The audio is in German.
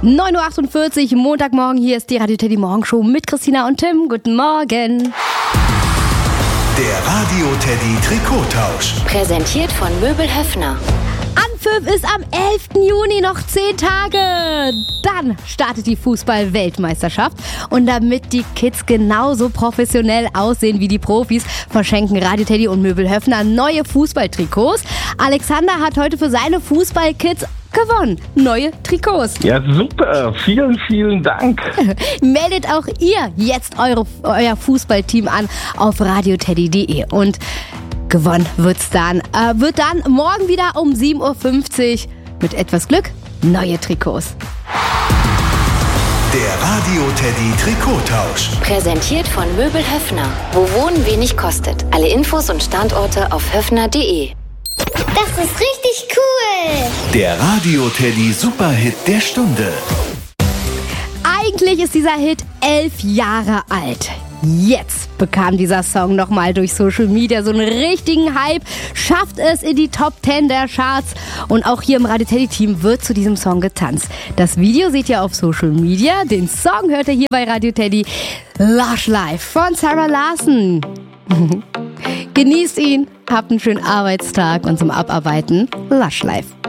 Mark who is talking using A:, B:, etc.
A: 9.48 Uhr, Montagmorgen, hier ist die Radio Teddy Morgenshow mit Christina und Tim. Guten Morgen.
B: Der Radio Teddy Trikottausch.
C: Präsentiert von Möbel Höffner.
A: Anpfiff ist am 11. Juni, noch 10 Tage. Dann startet die Fußball-Weltmeisterschaft. Und damit die Kids genauso professionell aussehen wie die Profis, verschenken Radio Teddy und Möbel Höffner neue Fußballtrikots. Alexander hat heute für seine Fußballkids gewonnen. Neue Trikots.
D: Ja, super. Vielen, vielen Dank.
A: Meldet auch ihr jetzt euer Fußballteam an auf radioteddy.de. Und gewonnen wird dann morgen wieder um 7.50 Uhr. Mit etwas Glück neue Trikots.
B: Der Radio Teddy Trikottausch.
C: Präsentiert von Möbel Höffner. Wo Wohnen wenig kostet. Alle Infos und Standorte auf höffner.de.
E: Das ist richtig cool.
B: Der Radio Teddy Superhit der Stunde.
A: Eigentlich ist dieser Hit 11 Jahre alt. Jetzt bekam dieser Song nochmal durch Social Media so einen richtigen Hype, schafft es in die Top 10 der Charts und auch hier im Radio Teddy Team wird zu diesem Song getanzt. Das Video seht ihr auf Social Media, den Song hört ihr hier bei Radio Teddy. Lush Life von Sarah Larson. Genießt ihn, habt einen schönen Arbeitstag und zum Abarbeiten Lush Life.